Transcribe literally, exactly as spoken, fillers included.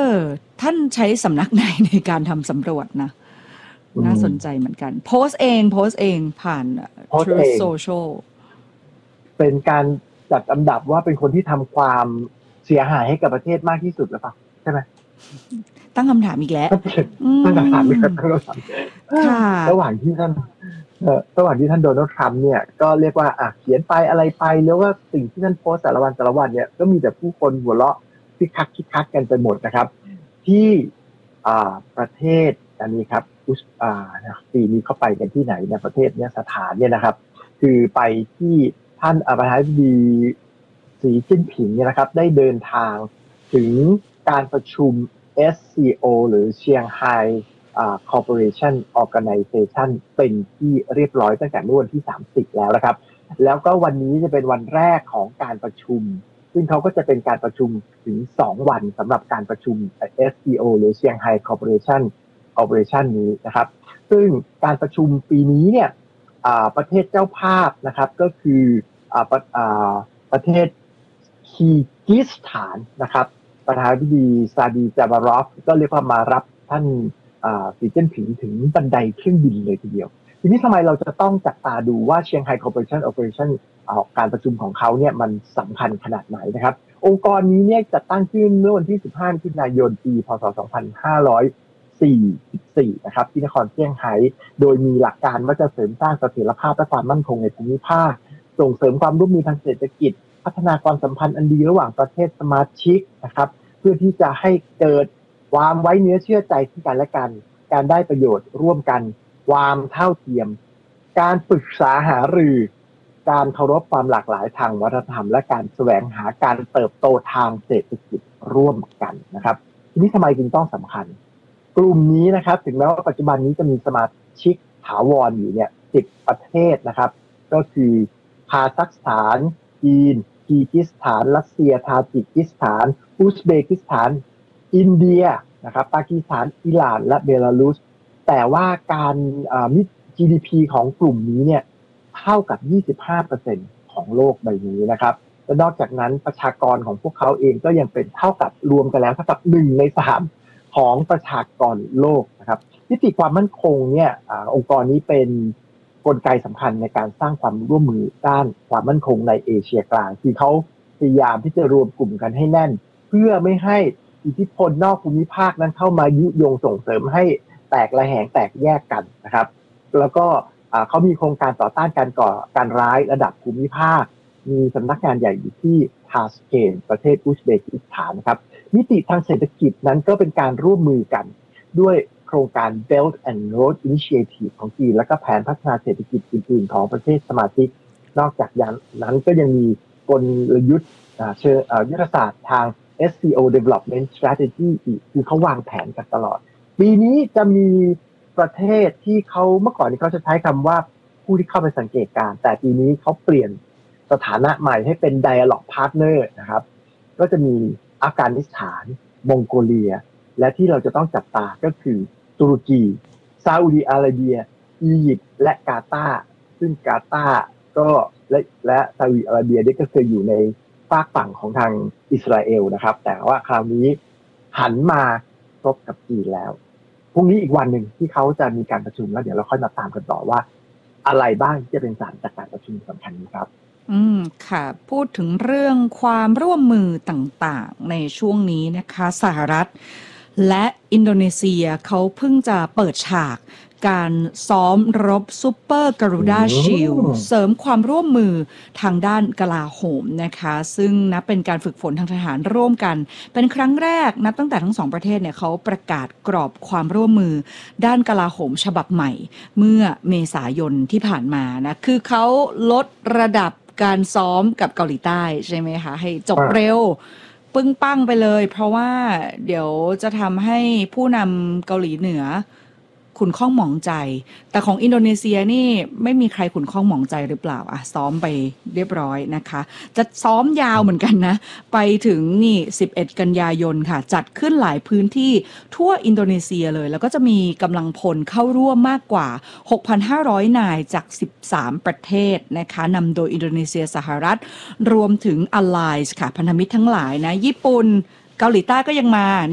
อท่านใช้สำนักไหนในการทำสำรวจนะน่าสนใจเหมือนกันโพสเองโพสเองผ่าน Truth Social เป็นการจัดอันดับว่าเป็นคนที่ทำความเสียหายให้กับประเทศมากที่สุดหรือเปล่าใช่ไหมตั้งคำถามอีกแล้วตั้งคำถามอีกแล้วระหว่างที่ท่านระหว่างที่ท่านโดนัลด์ทรัมป์เนี่ยก็เรียกว่าอ่ะเขียนไปอะไรไปแล้วว่าสิ่งที่ท่านโพสต์แต่ละวันแต่ละวันเนี่ยก็มีแต่ผู้คนหัวเราะคิกคักคิกคักกันไปหมดนะครับที่อ่าประเทศอันนี้ครับอุสอ่าปีนี้เข้าไปกันที่ไหนในประเทศเนี้ยสถานเนี่ยนะครับคือไปที่ท่านประธานาธิบดีสีจิ้นผิงเนี่ยนะครับได้เดินทางถึงการประชุม เอส ซี โอ หรือ Shanghai Cooperation Organization เป็นที่เรียบร้อยตั้งแต่เมื่อวันที่สามสิบแล้วนะครับแล้วก็วันนี้จะเป็นวันแรกของการประชุมซึ่งเขาก็จะเป็นการประชุมถึงสองวันสำหรับการประชุม เอส ซี โอ หรือ Shanghai Cooperation Operation นี้นะครับซึ่งการประชุมปีนี้เนี่ยประเทศเจ้าภาพนะครับก็คือประประเทศคีร์กิสถานนะครับประธานาธิบดีซาดีจาบารอฟก็เรียกว่ามารับท่านสีจิ้นผิงถึงบันไดเครื่องบินเลยทีเดียวทีนี้ทำไมเราจะต้องจับตาดูว่า Shanghai Cooperation Operation การประชุมของเขาเนี่ยมันสำคัญขนาดไหนนะครับองค์กรนี้เนี่ยจะตั้งขึ้นเมื่อวันที่สิบห้ามิถุนายนปีพ.ศ. สองพันห้าร้อยสี่สิบสี่นะครับที่นครเซี่ยงไฮ้โดยมีหลักการว่าจะเสริมสร้างเสถียรภาพและความมั่นคงในภูมิภาคส่งเสริมความร่วมมือทางเศรษฐกิจพัฒนาความสัมพันธ์อันดีระหว่างประเทศสมาชิกนะครับเพื่อที่จะให้เกิดความไว้เนื้อเชื่อใจที่กันและกันการได้ประโยชน์ร่วมกันความเท่าเทียมการปรึกษาหารือการเคารพความหลากหลายทางวัฒนธรรมและการแสวงหาการเติบโตทางเศรษฐกิจร่วมกันนะครับทีนี้ทำไมจึงต้องสำคัญกลุ่มนี้นะครับถึงแม้ว่าปัจจุบันนี้จะมีสมาชิกถาวรอยู่เนี่ยสิบประเทศนะครับก็คือคาซัคสถานจีนคีร์กิสถานรัสเซียทาจิกิสถานอุซเบกิสถานอินเดียนะครับปากีสถานอิหร่านและเบลารุสแต่ว่าการอ่า จี ดี พี ของกลุ่มนี้เนี่ยเท่ากับ ยี่สิบห้าเปอร์เซ็นต์ ของโลกใบนี้นะครับและนอกจากนั้นประชากรของพวกเขาเองก็ยังเป็นเท่ากับรวมกันแล้วเท่ากับหนึ่งในสามของประชากรโลกนะครับมิติความมั่นคงเนี่ยอ่าองค์กรนี้เป็นกลไกสำคัญในการสร้างความร่วมมือด้านความมั่นคงในเอเชียกลางที่เขาพยายามที่จะรวมกลุ่มกันให้แน่นเพื่อไม่ให้อิทธิพลนอกภูมิภาคนั้นเข้ามายุยงส่งเสริมให้แตกระแหงแตกแยกกันนะครับแล้วก็เขามีโครงการต่อต้านการก่อการร้ายระดับภูมิภาคมีสำนักงานใหญ่อยู่ที่ทาสเคนประเทศอุซเบกิสถานนะครับมิติทางเศรษฐกิจนั้นก็เป็นการร่วมมือกันด้วยโครงการ Belt and Road Initiative ของจีนและก็แผนพัฒนาเศรษฐกิจอื่นๆของประเทศสมาชิกนอกจากนั้นก็ยังมีกลยุทธ์เชิงยุทธศาสตร์ทาง เอส ซี โอ Development Strategy อีกคือเขาวางแผนกันตลอดปีนี้จะมีประเทศที่เขาเมื่อก่อนนี้เขาจะใช้คำว่าผู้ที่เข้าไปสังเกตการณ์แต่ปีนี้เขาเปลี่ยนสถานะใหม่ให้เป็น Dialogue Partner นะครับก็จะมีอัฟกานิสถานมองโกเลียและที่เราจะต้องจับตาก็คือตุรกีซาอุดิอาระเบียอียิปต์และกาตาร์ซึ่งกาตาร์ก็และและซาอุดิอาระเบียนี่ก็เคยอยู่ในฝากฝั่งของทางอิสราเอลนะครับแต่ว่าคราวนี้หันมารบกับจีนแล้วพรุ่งนี้อีกวันหนึ่งที่เขาจะมีการประชุมแล้วเดี๋ยวเราค่อยมาตามกันต่อว่าอะไรบ้างที่จะเป็นสาระจากการประชุมสำคัญนี้ครับอืมค่ะพูดถึงเรื่องความร่วมมือต่างๆในช่วงนี้นะคะสหรัฐและอินโดนีเซียเขาเพิ่งจะเปิดฉากการซ้อมรบซูเปอร์การูดาชิลด์เสริมความร่วมมือทางด้านกลาโหมนะคะซึ่งนับเป็นการฝึกฝนทางทหารร่วมกันเป็นครั้งแรกนับตั้งแต่ทั้งสองประเทศเนี่ยเขาประกาศกรอบความร่วมมือด้านกลาโหมฉบับใหม่เมื่อเมษายนที่ผ่านมานะคือเขาลดระดับการซ้อมกับเกาหลีใต้ใช่ไหมคะให้จบเร็วปึ้งปั้งไปเลยเพราะว่าเดี๋ยวจะทำให้ผู้นำเกาหลีเหนือขุ่นข้องหมองใจแต่ของอินโดนีเซียนี่ไม่มีใครขุ่นข้องหมองใจหรือเปล่าอ่ะซ้อมไปเรียบร้อยนะคะจะซ้อมยาวเหมือนกันนะไปถึงนี่สิบเอ็ดกันยายนค่ะจัดขึ้นหลายพื้นที่ทั่วอินโดนีเซียเลยแล้วก็จะมีกำลังพลเข้าร่วมมากกว่า หกพันห้าร้อย นายจากสิบสามประเทศนะคะนำโดยอินโดนีเซียสหรัฐรวมถึง Allies ค่ะพันธมิตรทั้งหลายนะญี่ปุ่นเกาหลีใต้ก็ยังมา